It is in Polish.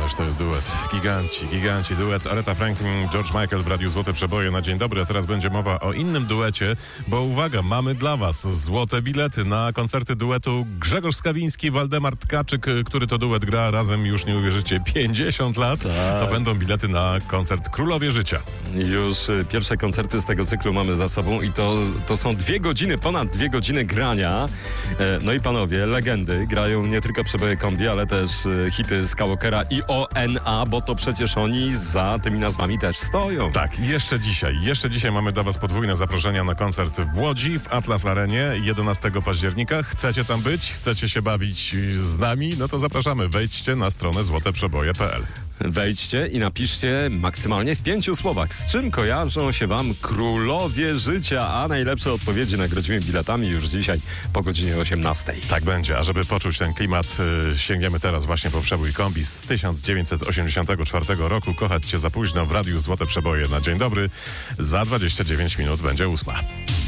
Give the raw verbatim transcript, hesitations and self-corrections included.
ależ to jest duet. Giganci, giganci, duet Aretha Franklin, George Michael w Radiu Złote Przeboje na dzień dobry. A teraz będzie mowa o innym duecie, bo uwaga, mamy dla was złote bilety na koncerty duetu Grzegorz Skawiński, Waldemar Tkaczyk, który to duet gra razem, już nie uwierzycie, pięćdziesiąt lat. Tak. To będą bilety na koncert Królowie Życia. Już y, pierwsze koncerty z tego cyklu mamy za sobą i to, to są dwie godziny, ponad dwie godziny grania. E, no i panowie, legendy grają nie tylko przeboje kombi, ale też y, hity Skywalkera i O N A, bo to przecież oni za tymi nazwami też stoją. Tak, jeszcze dzisiaj, jeszcze dzisiaj mamy dla was podwójne zaproszenia na koncert w Łodzi, w Atlas Arenie, jedenastego października. Chcecie tam być? Chcecie się bawić z nami? No to zapraszamy. Wejdźcie na stronę złote przeboje kropka p l. Wejdźcie i napiszcie maksymalnie w pięciu słowach, z czym kojarzą się wam Królowie Życia, a najlepsze odpowiedzi nagrodzimy biletami już dzisiaj po godzinie osiemnastej. Tak będzie, a żeby poczuć ten klimat, yy, sięgniemy teraz właśnie po przebój kombi z tysiąc dziewięćset osiemdziesiątego czwartego roku. Kochać cię za późno w Radiu Złote Przeboje na dzień dobry. Za dwadzieścia dziewięć minut będzie ósma.